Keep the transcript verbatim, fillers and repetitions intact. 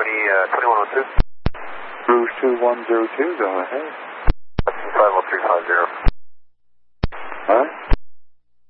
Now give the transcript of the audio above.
twenty, uh, twenty-one oh two. Rouge two one zero two, go ahead. five oh three five zero.